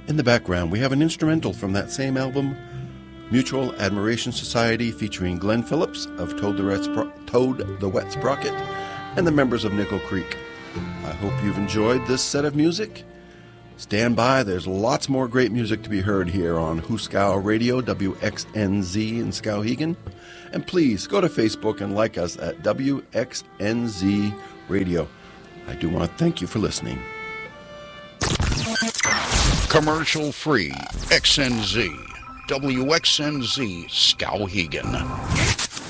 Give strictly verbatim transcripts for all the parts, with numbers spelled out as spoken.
In the background, we have an instrumental from that same album, Mutual Admiration Society, featuring Glenn Phillips of Toad the, Wet Spro- Toad the Wet Sprocket and the members of Nickel Creek. I hope you've enjoyed this set of music. Stand by, there's lots more great music to be heard here on Huskow Radio, W X N Z in Skowhegan. And please go to Facebook and like us at W X N Z Radio. I do want to thank you for listening. Commercial free, X N Z, W X N Z, Skowhegan.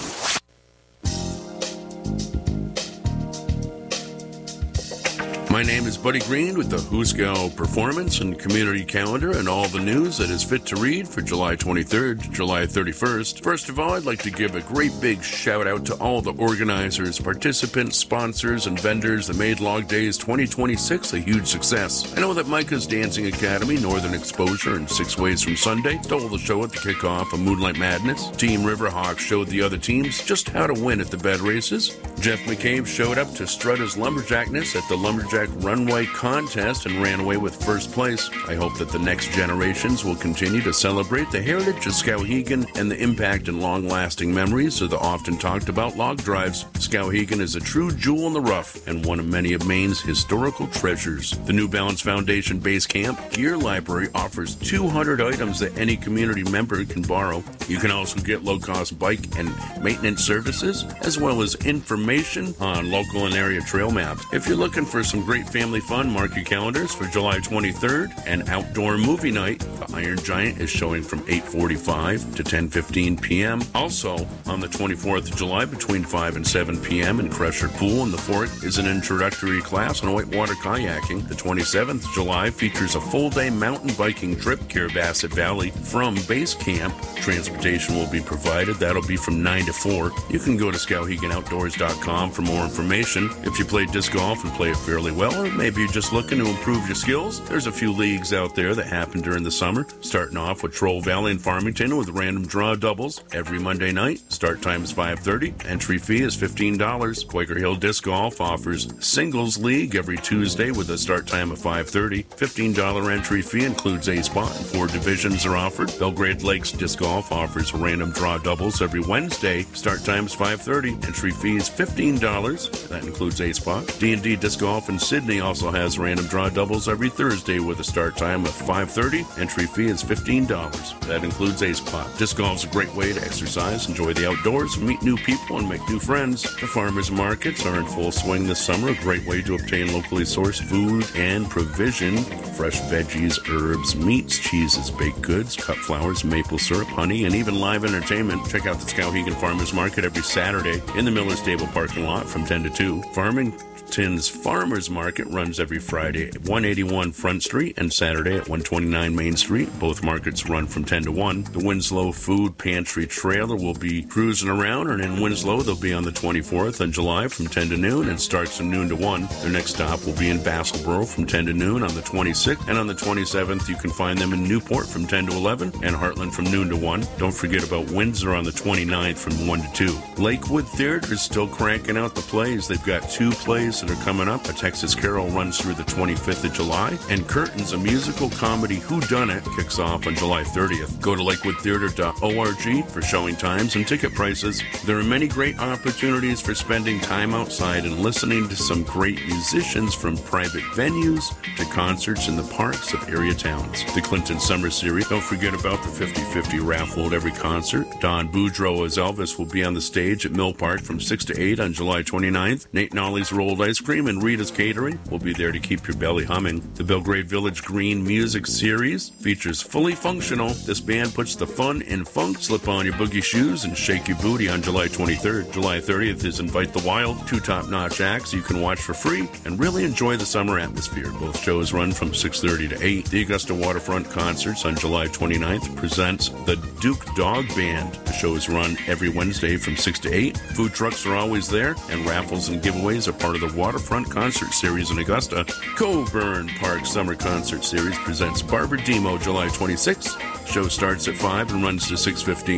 My name is Buddy Green with the Huskow Performance and Community Calendar and all the news that is fit to read for July twenty-third to July thirty-first. First of all, I'd like to give a great big shout out to all the organizers, participants, sponsors, and vendors that made Log Days twenty twenty-six a huge success. I know that Micah's Dancing Academy, Northern Exposure, and Six Ways from Sunday stole the show at the kickoff of Moonlight Madness. Team Riverhawk showed the other teams just how to win at the bed races. Jeff McCabe showed up to strut his lumberjackness at the Lumberjack Runway Contest and ran away with first place. I hope that the next generations will continue to celebrate the heritage of Skowhegan and the impact and long-lasting memories of the often talked about log drives. Skowhegan is a true jewel in the rough and one of many of Maine's historical treasures. The New Balance Foundation Base Camp Gear Library offers two hundred items that any community member can borrow. You can also get low-cost bike and maintenance services, as well as information on local and area trail maps. If you're looking for some great family fun, mark your calendars for July twenty-third, and outdoor movie night. The Iron Giant is showing from eight forty-five to ten fifteen p.m. Also, on the twenty-fourth of July, between five and seven p.m. in Crusher Pool in the Fort is an introductory class on whitewater kayaking. The twenty-seventh of July features a full-day mountain biking trip, Kiribati Valley, from base camp. Transportation will be provided. That'll be from nine to four. You can go to skowhegan outdoors dot com for more information. If you play disc golf and play it fairly well, or maybe you're just looking to improve your skills, there's a few leagues out there that happen during the summer, starting off with Troll Valley in Farmington with random draw doubles every Monday night. Start time is five thirty. Entry fee is fifteen dollars. Quaker Hill Disc Golf offers Singles League every Tuesday with a start time of five thirty. fifteen dollars entry fee includes a spot, and four divisions are offered. Belgrade Lakes Disc Golf offers random draw doubles every Wednesday. Start time is five thirty. Entry fee is fifteen dollars. That includes a spot. D and D Disc Golf in Sydney also has random draw doubles every Thursday with a start time of five thirty. Entry fee is fifteen dollars. That includes a spot. Disc golf is a great way to exercise, enjoy the outdoors, meet new people, and make new friends. The farmers markets are in full swing this summer, a great way to obtain locally sourced food and provision. Fresh veggies, herbs, meats, cheeses, baked goods, cut flowers, maple syrup, honey, and even live entertainment. Check out the Skowhegan Farmers Market every Saturday in the Miller Stable parking lot from ten to two. Farmington's Farmers Market runs every Friday at one eighty-one Front Street and Saturday at one twenty-nine Main Street. Both markets run from ten to one. The Winslow Food Pantry trailer will be cruising around, and in Winslow they'll be on the twenty-fourth of July from ten to noon and starts from noon to one. Their next stop will be in Basselboro from ten to noon on the twenty-sixth, and on the twenty-seventh you can find them in Newport from ten to eleven and Heartland from noon to one. Don't forget about Windsor on the twenty-ninth from one to two. Lakewood Theater is still cranking out the plays. They've got two plays that are coming up. A Texas Carol runs through the twenty-fifth of July, and Curtains, a musical comedy whodunit, kicks off on July thirtieth. Go to lakewood theater dot org for showing times and ticket prices. There are many great opportunities for spending time outside and listening to some great musicians, from private venues to concerts in the parks of area towns. The Clinton Summer Series. Don't forget about the fifty-fifty raffle at every concert. Don Boudreaux as Elvis will be on the stage at Mill Park from six to eight on July twenty-ninth. Nate Nolly's Rolled Ice Cream and Rita's Catering will be there to keep your belly humming. The Belgrade Village Green Music Series features Fully Functional. This band puts the fun in funk. Slip on your boogie shoes and shake your booty on July twenty-third. July thirtieth is Invite the Wild, two top-notch acts you can watch for free and really enjoy the summer atmosphere. Both shows run from six thirty to eight. The Augusta Waterfront Concerts on July twenty-ninth presents the Duke Dog Band. The shows run every Wednesday from six to eight. Food trucks are always there, and raffles and giveaways are part of the Waterfront Concert Series in Augusta. Coburn Park Summer Concert Series presents Barbara Demo July twenty-sixth. Show starts at five and runs to six fifteen.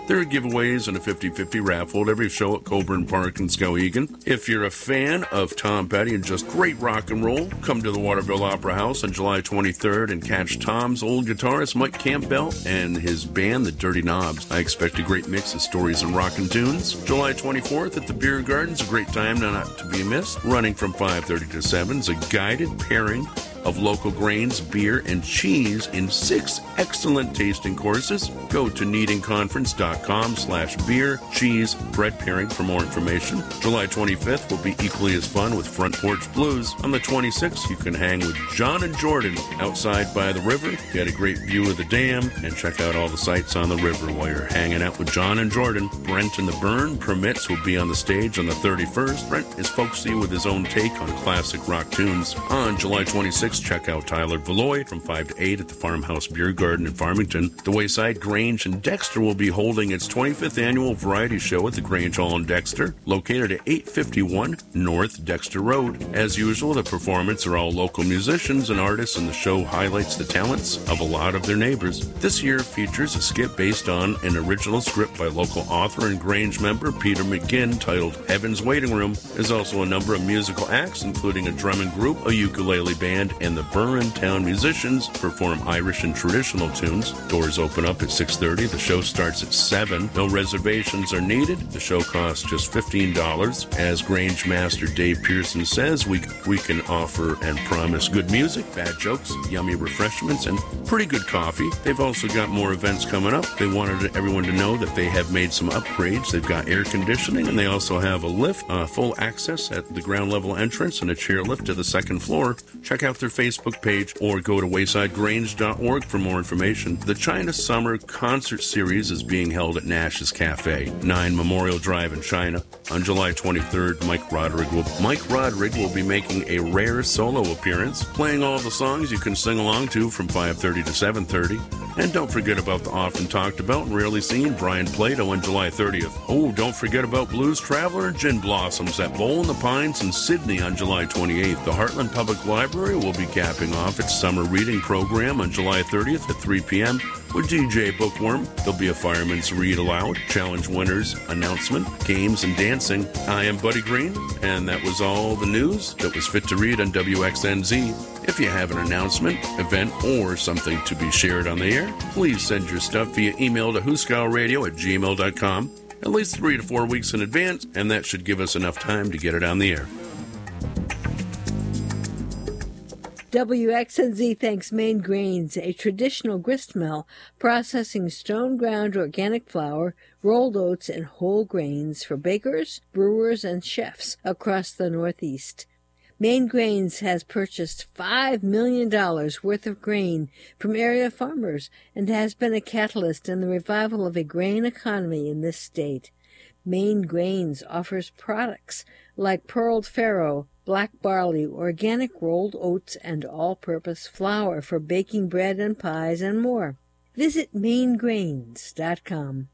There are giveaways and a fifty-fifty raffle at every show at Coburn Park in Skowhegan. If you're a fan of Tom Petty and just great rock and roll, come to the Waterville Opera House on July twenty-third and catch Tom's old guitarist Mike Campbell and his band, the Dirty Knobs. I expect a great mix of stories and rockin' tunes. July twenty-fourth at the Beer Garden's a great time not to be missed. Running from five thirty to seven is a guided pairing of local grains, beer, and cheese in six excellent tasting courses. Go to kneadingconference.com slash beer, cheese, bread pairing for more information. July twenty-fifth will be equally as fun with Front Porch Blues. On the twenty-sixth, you can hang with John and Jordan outside by the river, get a great view of the dam, and check out all the sights on the river while you're hanging out with John and Jordan. Brent and the Burn Permits will be on the stage on the thirty-first. Brent is folksy with his own take on classic rock tunes. On July twenty-sixth, check out Tyler Valoy from five to eight at the Farmhouse Beer Garden in Farmington. The Wayside Grange in Dexter will be holding its twenty-fifth annual variety show at the Grange Hall in Dexter, located at eight fifty-one North Dexter Road. As usual, the performers are all local musicians and artists, and the show highlights the talents of a lot of their neighbors. This year features a skit based on an original script by local author and Grange member Peter McGinn titled Heaven's Waiting Room. There's also a number of musical acts, including a drumming group, a ukulele band, and the Burren Town Musicians perform Irish and traditional tunes. Doors open up at six thirty. The show starts at seven. No reservations are needed. The show costs just fifteen dollars. As Grange Master Dave Pearson says, we we can offer and promise good music, bad jokes, yummy refreshments, and pretty good coffee. They've also got more events coming up. They wanted everyone to know that they have made some upgrades. They've got air conditioning, and they also have a lift, uh, full access at the ground level entrance, and a chair lift to the second floor. Check out their Facebook page or go to wayside grange dot org for more information. The China Summer Concert Series is being held at Nash's Cafe, nine Memorial Drive in China. On July twenty-third, Mike Roderick will, Mike Roderick will be making a rare solo appearance, playing all the songs you can sing along to from five thirty to seven thirty. And don't forget about the often talked about and rarely seen Brian Plato on July thirtieth. Oh, don't forget about Blues Traveler and Gin Blossoms at Bowl in the Pines in Sydney on July twenty-eighth. The Heartland Public Library will be capping off its summer reading program on July thirtieth at three p.m. with D J Bookworm. There'll be a Fireman's Read Aloud, challenge winners, announcement, games, and dancing. I am Buddy Green, and that was all the news that was fit to read on W X N Z. If you have an announcement, event, or something to be shared on the air, please send your stuff via email to huskowradio at gmail dot com at least three to four weeks in advance, and that should give us enough time to get it on the air. W X N Z thanks Maine Grains, a traditional grist mill processing stone-ground organic flour, rolled oats, and whole grains for bakers, brewers, and chefs across the Northeast. Maine Grains has purchased five million dollars worth of grain from area farmers and has been a catalyst in the revival of a grain economy in this state. Maine Grains offers products like pearled farro, black barley, organic rolled oats, and all-purpose flour for baking bread and pies and more. Visit maine grains dot com.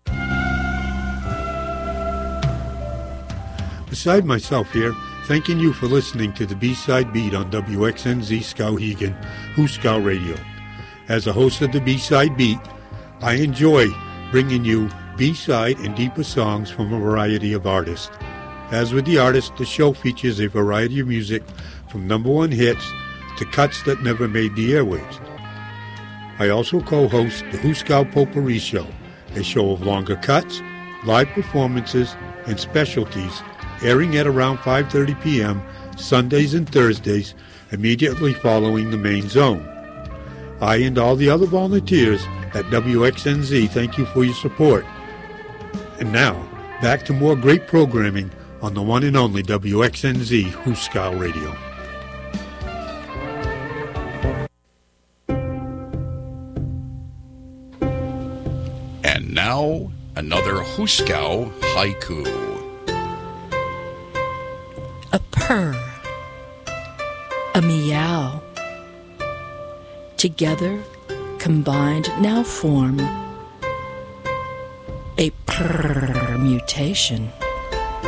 Beside myself here, thanking you for listening to the B-Side Beat on W X N Z Skowhegan, Huskow Radio. As a host of the B-Side Beat, I enjoy bringing you B-side and deeper songs from a variety of artists. As with the artist, the show features a variety of music from number one hits to cuts that never made the airwaves. I also co-host the Huskow Potpourri Show, a show of longer cuts, live performances, and specialties, airing at around five thirty p.m. Sundays and Thursdays, immediately following the main zone. I and all the other volunteers at W X N Z thank you for your support. And now, back to more great programming on the one and only W X N Z Huskow Radio. And now, another Huskow haiku. A purr, a meow, together, combined, now form a permutation.